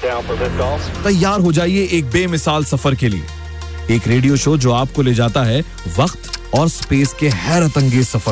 तैयार हो जाइए एक बेमिसाल सफर के लिए, एक रेडियो शो जो आपको ले जाता है वक्त और स्पेस के हैरत अंगेज सफर